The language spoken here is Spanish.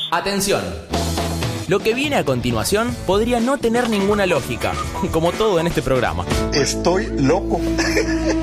Atención. Lo que viene a continuación podría no tener ninguna lógica, como todo en este programa. Estoy loco.